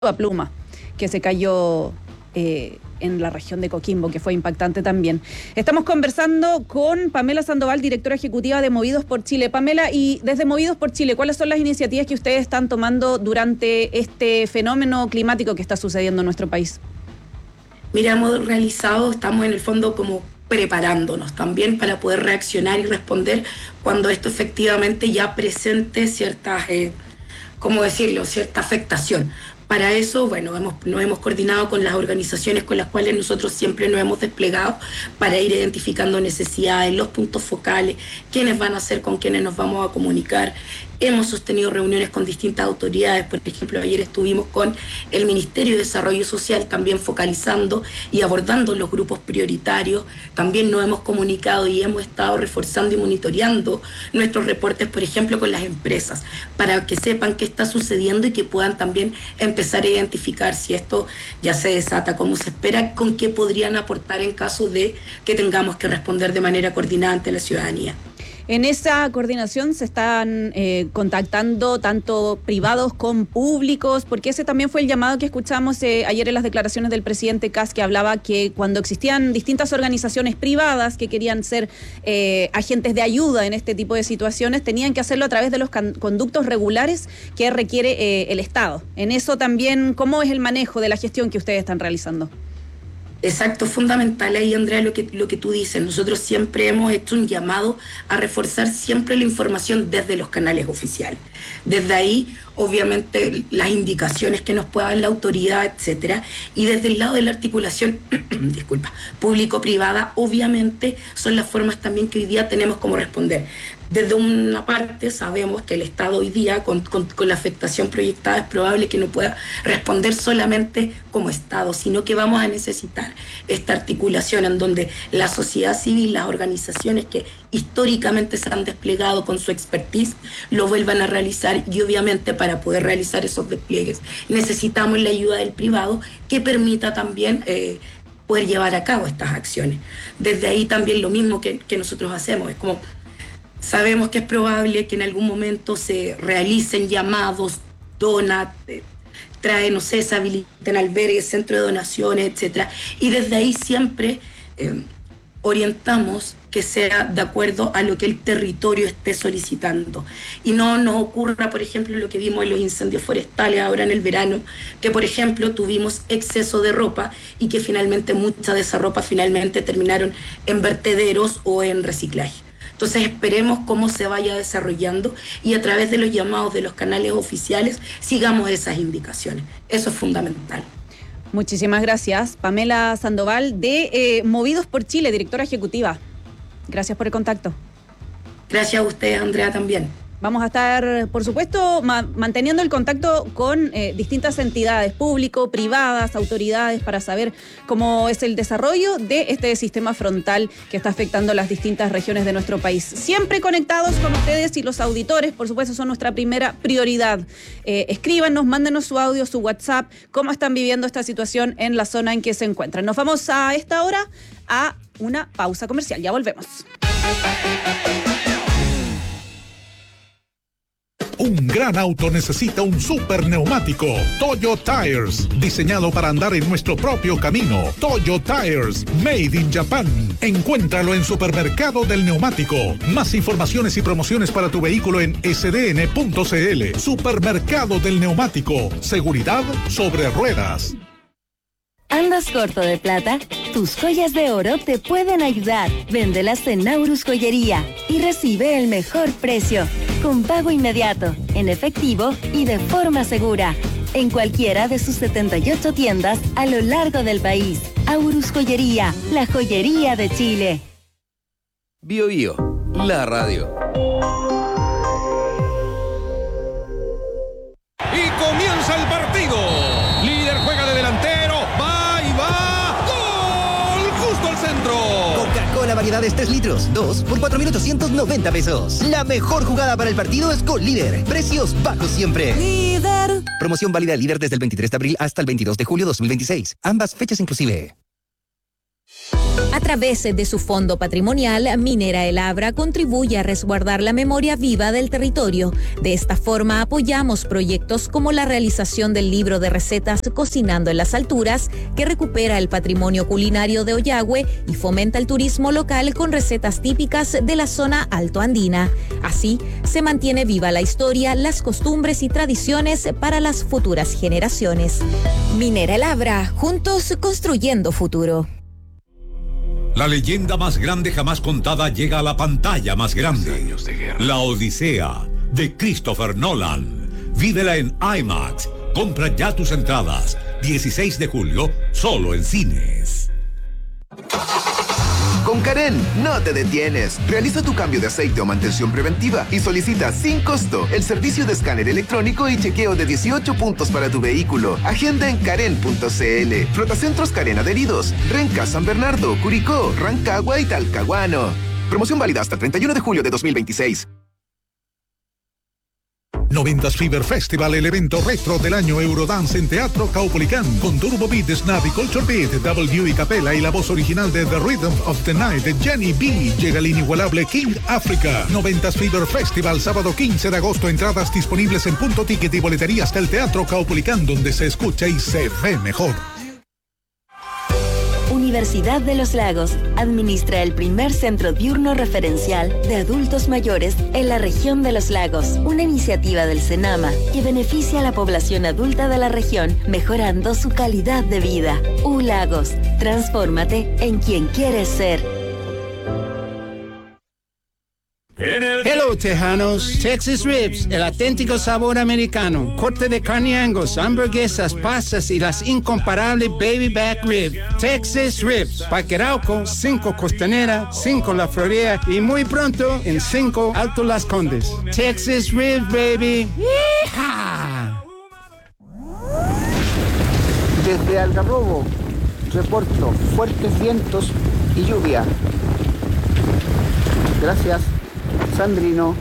pluma que se cayó en la región de Coquimbo, que fue impactante también. Estamos conversando con Pamela Sandoval, directora ejecutiva de Movidos por Chile. Pamela, y desde Movidos por Chile, ¿cuáles son las iniciativas que ustedes están tomando durante este fenómeno climático que está sucediendo en nuestro país? Mira, estamos en el fondo como preparándonos también para poder reaccionar y responder cuando esto efectivamente ya presente cierta afectación. Para eso, nos hemos coordinado con las organizaciones con las cuales nosotros siempre nos hemos desplegado para ir identificando necesidades, los puntos focales, quiénes van a ser, con quiénes nos vamos a comunicar. Hemos sostenido reuniones con distintas autoridades, por ejemplo, ayer estuvimos con el Ministerio de Desarrollo Social también focalizando y abordando los grupos prioritarios. También nos hemos comunicado y hemos estado reforzando y monitoreando nuestros reportes, por ejemplo, con las empresas, para que sepan qué está sucediendo y que puedan también empezar a identificar si esto ya se desata como se espera, con qué podrían aportar en caso de que tengamos que responder de manera coordinada ante la ciudadanía. En esa coordinación se están contactando tanto privados con públicos, porque ese también fue el llamado que escuchamos ayer en las declaraciones del presidente Kast, que hablaba que cuando existían distintas organizaciones privadas que querían ser agentes de ayuda en este tipo de situaciones, tenían que hacerlo a través de los conductos regulares que requiere el Estado. En eso también, ¿cómo es el manejo de la gestión que ustedes están realizando? Exacto, fundamental ahí, Andrea, lo que tú dices. Nosotros siempre hemos hecho un llamado a reforzar siempre la información desde los canales oficiales. Desde ahí, obviamente, las indicaciones que nos pueda dar la autoridad, etcétera. Y desde el lado de la articulación, público-privada, obviamente, son las formas también que hoy día tenemos como responder. Desde una parte sabemos que el Estado hoy día, con la afectación proyectada, es probable que no pueda responder solamente como Estado, sino que vamos a necesitar esta articulación en donde la sociedad civil, las organizaciones que históricamente se han desplegado con su expertise, lo vuelvan a realizar, y obviamente para poder realizar esos despliegues necesitamos la ayuda del privado que permita también poder llevar a cabo estas acciones. Desde ahí también lo mismo que nosotros hacemos, es como sabemos que es probable que en algún momento se realicen llamados, se habiliten albergues, centro de donaciones, etcétera. Y desde ahí siempre orientamos que sea de acuerdo a lo que el territorio esté solicitando. Y no nos ocurra, por ejemplo, lo que vimos en los incendios forestales ahora en el verano, que por ejemplo tuvimos exceso de ropa y que finalmente mucha de esa ropa terminaron en vertederos o en reciclaje. Entonces esperemos cómo se vaya desarrollando y a través de los llamados de los canales oficiales sigamos esas indicaciones. Eso es fundamental. Muchísimas gracias. Pamela Sandoval de Movidos por Chile, directora ejecutiva. Gracias por el contacto. Gracias a ustedes, Andrea, también. Vamos a estar, por supuesto, manteniendo el contacto con distintas entidades público, privadas, autoridades, para saber cómo es el desarrollo de este sistema frontal que está afectando las distintas regiones de nuestro país. Siempre conectados con ustedes, y los auditores, por supuesto, son nuestra primera prioridad. Escríbanos, mándenos su audio, su WhatsApp, cómo están viviendo esta situación en la zona en que se encuentran. Nos vamos a esta hora a una pausa comercial. Ya volvemos. Un gran auto necesita un super neumático. Toyo Tires, diseñado para andar en nuestro propio camino. Toyo Tires, made in Japan. Encuéntralo en Supermercado del Neumático. Más informaciones y promociones para tu vehículo en sdn.cl. Supermercado del Neumático. Seguridad sobre ruedas. ¿Andas corto de plata? Tus joyas de oro te pueden ayudar. Véndelas en Naurus Joyería y recibe el mejor precio, con pago inmediato, en efectivo y de forma segura, en cualquiera de sus 78 tiendas a lo largo del país. Aurus Joyería, la joyería de Chile. Bio Bio, la radio. Y comienza el partido. Líder juega de delantero. Coca-Cola variedades 3 litros, 2 por 4.890 pesos. La mejor jugada para el partido es con Líder. Precios bajos siempre. Líder. Promoción válida desde el 23 de abril hasta el 22 de julio 2026. Ambas fechas inclusive. A través de su fondo patrimonial, Minera El Abra contribuye a resguardar la memoria viva del territorio. De esta forma apoyamos proyectos como la realización del libro de recetas Cocinando en las Alturas, que recupera el patrimonio culinario de Ollagüe y fomenta el turismo local con recetas típicas de la zona altoandina. Así, se mantiene viva la historia, las costumbres y tradiciones para las futuras generaciones. Minera El Abra, juntos construyendo futuro. La leyenda más grande jamás contada llega a la pantalla más grande. La Odisea, de Christopher Nolan. Vívela en IMAX. Compra ya tus entradas. 16 de julio, solo en cines. Con Karen, no te detienes. Realiza tu cambio de aceite o mantención preventiva y solicita sin costo el servicio de escáner electrónico y chequeo de 18 puntos para tu vehículo. Agenda en karen.cl. Flotacentros Karen adheridos. Renca, San Bernardo, Curicó, Rancagua y Talcahuano. Promoción válida hasta el 31 de julio de 2026. 90s Fever Festival, el evento retro del año Eurodance en Teatro Caupolicán, con Turbo Beat, Snap y Culture Beat, W y Capella y la voz original de The Rhythm of the Night de Jenny B. Llega el inigualable King Africa. 90s Fever Festival, sábado 15 de agosto. Entradas disponibles en Punto Ticket y boleterías del Teatro Caupolicán, donde se escucha y se ve mejor. Universidad de los Lagos administra el primer centro diurno referencial de adultos mayores en la región de los lagos, una iniciativa del CENAMA que beneficia a la población adulta de la región, mejorando su calidad de vida. U-Lagos, transfórmate en quien quieres ser. Hello, Tejanos. Texas Ribs, el auténtico sabor americano. Corte de carne Angus, hamburguesas, pastas y las incomparables Baby Back Rib. Texas Ribs, Parque Arauco, 5 Costanera, 5 La Florida y muy pronto en 5 Alto Las Condes. Texas Ribs, baby. ¡Yeehaw! Desde Algarrobo, reporto fuertes vientos y lluvia. Gracias. Sandrino.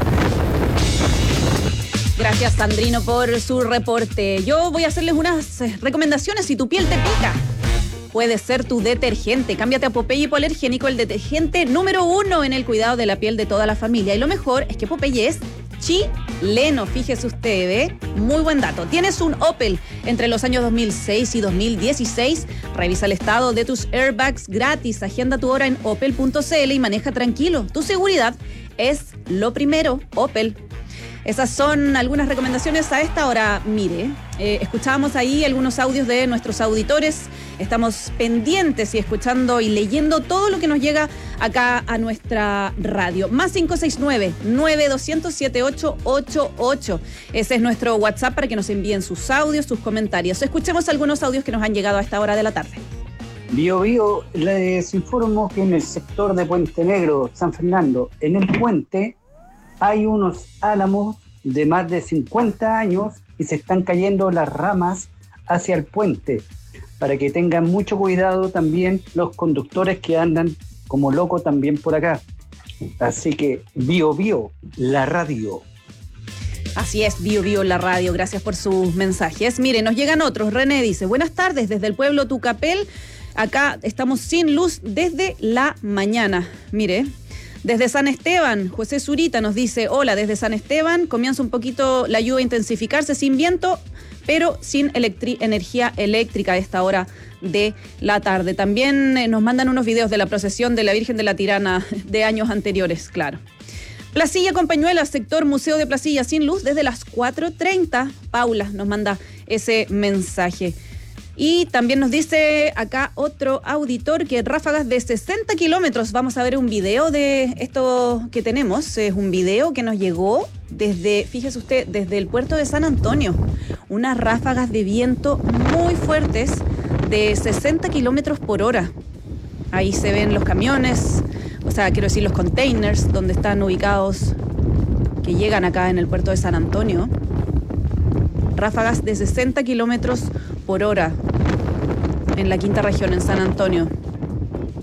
Gracias, Sandrino, por su reporte. Yo voy a hacerles unas recomendaciones. Si tu piel te pica, puede ser tu detergente. Cámbiate a Popeye Hipoalergénico, el detergente número 1 en el cuidado de la piel de toda la familia. Y lo mejor es que Popeye es chileno, fíjese usted, ¿eh? Muy buen dato. Tienes un Opel entre los años 2006 y 2016. Revisa el estado de tus airbags gratis. Agenda tu hora en opel.cl y maneja tranquilo. Tu seguridad es lo primero. Opel. Esas son algunas recomendaciones a esta hora. Mire, escuchábamos ahí algunos audios de nuestros auditores. Estamos pendientes y escuchando y leyendo todo lo que nos llega acá a nuestra radio. Más 569-9200-7888. Ese es nuestro WhatsApp para que nos envíen sus audios, sus comentarios. Escuchemos algunos audios que nos han llegado a esta hora de la tarde. Bio, les informo que en el sector de Puente Negro, San Fernando, en el puente hay unos álamos de más de 50 años y se están cayendo las ramas hacia el puente, para que tengan mucho cuidado también los conductores que andan como locos también por acá. Así que Bio, la radio. Así es, Bio, la radio. Gracias por sus mensajes. Mire, nos llegan otros. René dice, buenas tardes desde el pueblo Tucapel. Acá estamos sin luz desde la mañana. Mire, desde San Esteban, José Zurita nos dice, hola, desde San Esteban comienza un poquito la lluvia a intensificarse, sin viento, pero sin energía eléctrica a esta hora de la tarde. También nos mandan unos videos de la procesión de la Virgen de la Tirana de años anteriores, claro. Placilla con Pañuelas, sector Museo de Placilla, sin luz desde las 4:30. Paula nos manda ese mensaje. Y también nos dice acá otro auditor que ráfagas de 60 kilómetros. Vamos a ver un video de esto que tenemos. Es un video que nos llegó desde, fíjese usted, desde el puerto de San Antonio. Unas ráfagas de viento muy fuertes de 60 kilómetros por hora. Ahí se ven los camiones, o sea, quiero decir los containers donde están ubicados, que llegan acá en el puerto de San Antonio. Ráfagas de 60 kilómetros por hora en la quinta región, en San Antonio.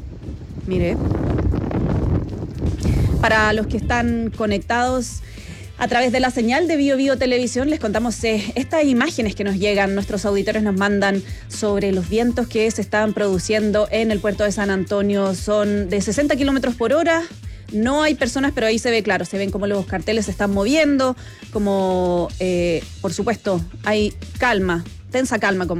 Mire, para los que están conectados A través de la señal de Bio Bio Televisión les contamos estas imágenes que nos llegan, nuestros auditores nos mandan sobre los vientos que se están produciendo en el puerto de San Antonio. Son de 60 kilómetros por hora. No hay personas, pero ahí se ve claro, se ven como los carteles se están moviendo, como por supuesto hay calma, tensa calma, como